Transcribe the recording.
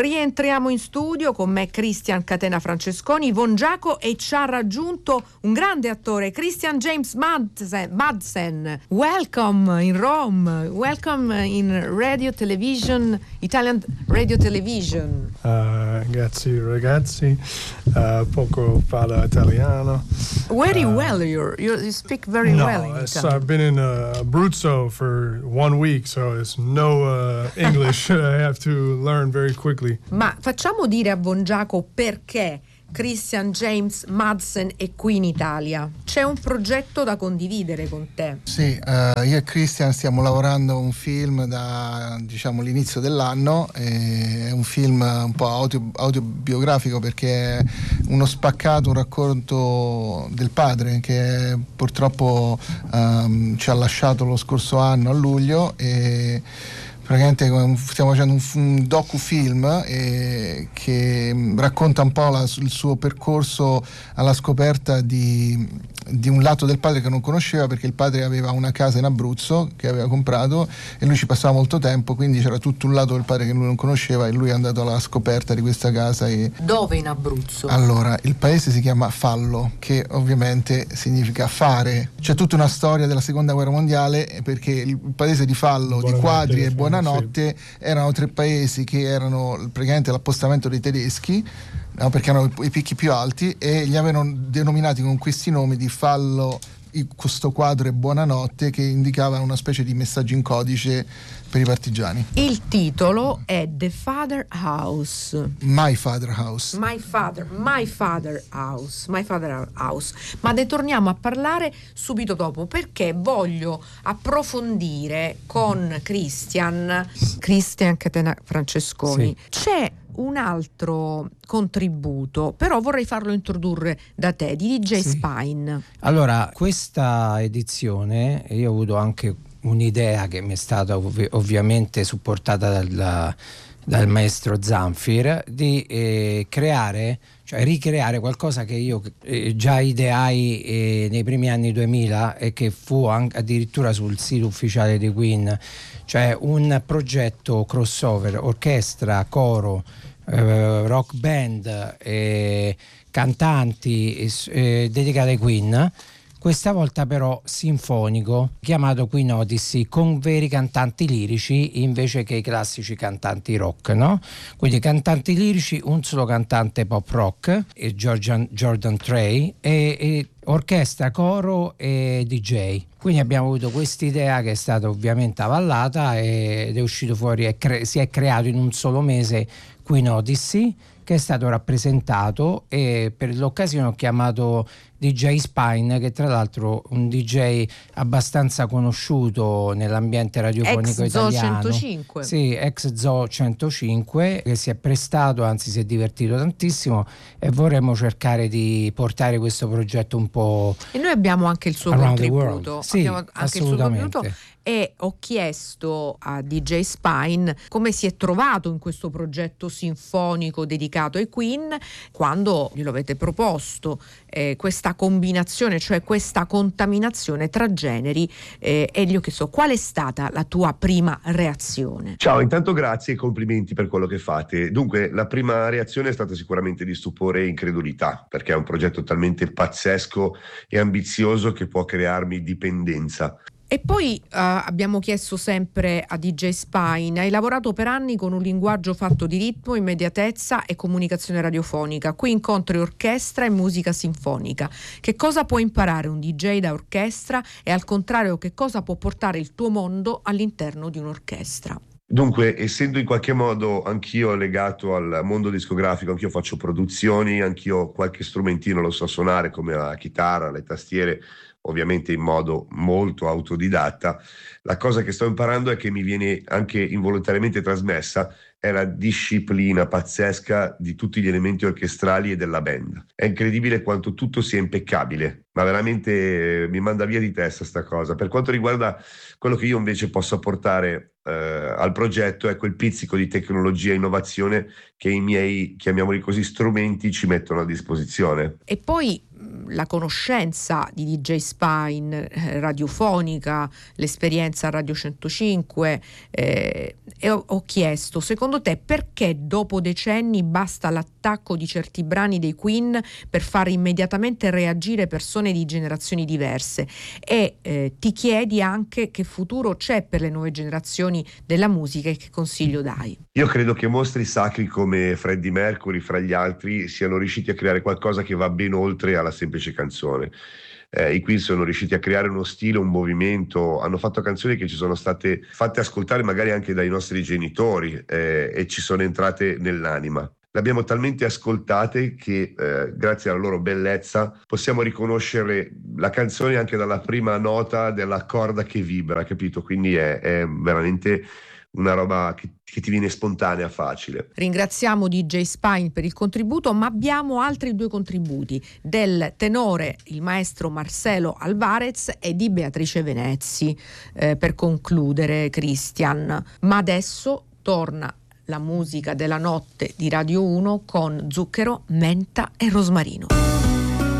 Rientriamo in studio, con me Christian Catena Francesconi, Von Giaco, e ci ha raggiunto un grande attore, Christian James Madsen. Welcome in Rome, welcome in radio television, Italian radio television. Grazie ragazzi, poco parlo italiano. Very well, you speak very well in Italian. I've been in Abruzzo for 1 week, so it's no English. I have to learn very quickly. Ma facciamo dire a Von Giaco perché Christian James Madsen è qui in Italia. C'è un progetto da condividere con te. Sì, io e Christian stiamo lavorando un film da l'inizio dell'anno. È un film un po' autobiografico, perché è uno spaccato, un racconto del padre che purtroppo ci ha lasciato lo scorso anno a luglio, e praticamente stiamo facendo un docufilm che racconta un po' il suo percorso alla scoperta di un lato del padre che non conosceva, perché il padre aveva una casa in Abruzzo che aveva comprato e lui ci passava molto tempo, quindi c'era tutto un lato del padre che lui non conosceva, e lui è andato alla scoperta di questa casa. Dove in Abruzzo? Allora, il paese si chiama Fallo, che ovviamente significa fare. C'è tutta una storia della seconda guerra mondiale, perché il paese di Fallo, di Quadri e Buonanotte erano 3 paesi che erano praticamente l'appostamento dei tedeschi, perché erano i picchi più alti, e li avevano denominati con questi nomi di Fallo, questo Quadro e Buonanotte, che indicava una specie di messaggio in codice per i partigiani. Il titolo è The Father House. My Father House. My Father House. Ma ne torniamo a parlare subito dopo, perché voglio approfondire con Christian Catena Francesconi. Sì. C'è un altro contributo, però vorrei farlo introdurre da te, di DJ Spine. Allora, questa edizione io ho avuto anche un'idea che mi è stata ovviamente supportata dal maestro Zamfir, di ricreare qualcosa che io già ideai nei primi anni 2000 e che fu addirittura sul sito ufficiale di Queen, cioè un progetto crossover, orchestra, coro, rock band, cantanti dedicati ai Queen, questa volta però sinfonico, chiamato Queen Odyssey, con veri cantanti lirici invece che i classici cantanti rock, no? Quindi cantanti lirici, un solo cantante pop rock, Jordan Trey, e orchestra, coro e DJ. Quindi abbiamo avuto quest'idea che è stata ovviamente avallata ed è uscito fuori, si è creato in un solo mese Queen Odyssey, che è stato rappresentato, e per l'occasione ho chiamato DJ Spine, che tra l'altro un DJ abbastanza conosciuto nell'ambiente radiofonico italiano. Ex Zoo 105. Sì, ex Zoo 105, che si è prestato, anzi si è divertito tantissimo, e vorremmo cercare di portare questo progetto un po'. E noi abbiamo anche il suo contributo. Sì, abbiamo anche il suo contributo. E ho chiesto a DJ Spine come si è trovato in questo progetto sinfonico dedicato ai Queen, quando glielo avete proposto, questa combinazione, cioè questa contaminazione tra generi, e gli ho chiesto qual è stata la tua prima reazione. Ciao, intanto grazie e complimenti per quello che fate. Dunque, la prima reazione è stata sicuramente di stupore e incredulità, perché è un progetto talmente pazzesco e ambizioso che può crearmi dipendenza. E poi abbiamo chiesto sempre a DJ Spine: hai lavorato per anni con un linguaggio fatto di ritmo, immediatezza e comunicazione radiofonica. Qui incontri orchestra e musica sinfonica. Che cosa può imparare un DJ da orchestra, e al contrario che cosa può portare il tuo mondo all'interno di un'orchestra? Dunque, essendo in qualche modo anch'io legato al mondo discografico, anch'io faccio produzioni, anch'io qualche strumentino lo so suonare, come la chitarra, le tastiere, ovviamente in modo molto autodidatta. La cosa che sto imparando è che mi viene anche involontariamente trasmessa è la disciplina pazzesca di tutti gli elementi orchestrali e della band. È incredibile quanto tutto sia impeccabile, ma veramente mi manda via di testa sta cosa. Per quanto riguarda quello che io invece posso apportare al progetto, è quel pizzico di tecnologia e innovazione che i miei, chiamiamoli così, strumenti ci mettono a disposizione. E poi la conoscenza di DJ Spine radiofonica, l'esperienza a Radio 105, e ho chiesto, secondo te perché dopo decenni basta l'attacco di certi brani dei Queen per far immediatamente reagire persone di generazioni diverse, e ti chiedi anche che futuro c'è per le nuove generazioni della musica e che consiglio dai? Io credo che mostri sacri come Freddie Mercury, fra gli altri, siano riusciti a creare qualcosa che va ben oltre alla semplice canzone. I Queen sono riusciti a creare uno stile, un movimento, hanno fatto canzoni che ci sono state fatte ascoltare magari anche dai nostri genitori, e ci sono entrate nell'anima. Le abbiamo talmente ascoltate che grazie alla loro bellezza possiamo riconoscere la canzone anche dalla prima nota della corda che vibra, capito? Quindi è veramente una roba che ti viene spontanea, facile. Ringraziamo DJ Spine per il contributo, ma abbiamo altri 2 contributi, del tenore il maestro Marcelo Alvarez e di Beatrice Venezzi, per concludere, Christian. Ma adesso torna la musica della notte di Radio 1 con Zucchero, Menta e Rosmarino.